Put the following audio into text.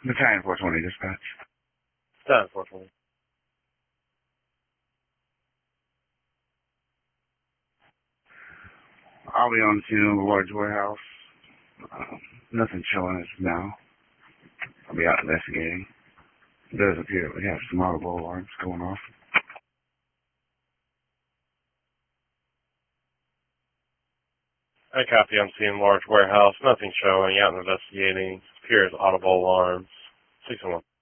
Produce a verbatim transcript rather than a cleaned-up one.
Battalion four twenty dispatch. Battalion four twenty. I'll be on the scene of a large warehouse. Um, nothing showing as of now. I'll be out investigating. It does appear that we have some audible alarms going off. I copy. I'm seeing large warehouse. Nothing showing. Out investigating. Appears audible alarms. six one one.